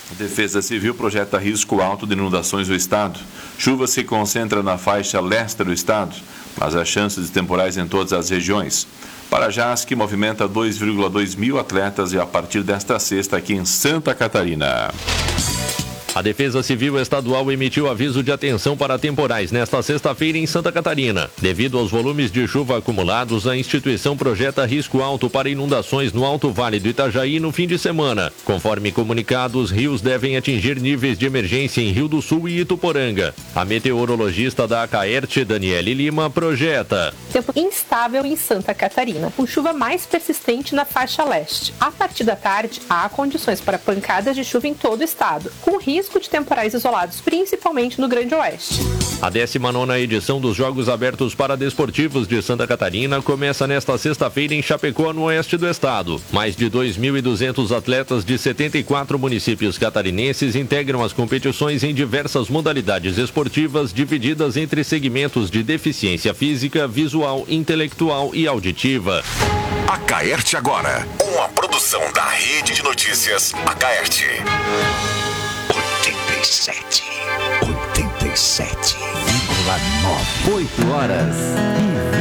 A Defesa Civil projeta risco alto de inundações no estado. Chuva se concentra na faixa leste do estado, mas há chances de temporais em todas as regiões. Parajás, que movimenta 2,2 mil atletas, e a partir desta sexta aqui em Santa Catarina. A Defesa Civil Estadual emitiu aviso de atenção para temporais nesta sexta-feira em Santa Catarina. Devido aos volumes de chuva acumulados, a instituição projeta risco alto para inundações no Alto Vale do Itajaí no fim de semana. Conforme comunicado, os rios devem atingir níveis de emergência em Rio do Sul e Ituporanga. A meteorologista da Acaerte, Daniele Lima, projeta: tempo instável em Santa Catarina, com chuva mais persistente na faixa leste. A partir da tarde, há condições para pancadas de chuva em todo o estado, com risco de temporais isolados, principalmente no Grande Oeste. A 19ª edição dos Jogos Abertos Paradesportivos de Santa Catarina começa nesta sexta-feira em Chapecó, no oeste do estado. Mais de 2.200 atletas de 74 municípios catarinenses integram as competições em diversas modalidades esportivas divididas entre segmentos de deficiência física, visual, intelectual e auditiva. Acaerte agora, uma produção da Rede de Notícias Acaerte. 87,9. 8 horas e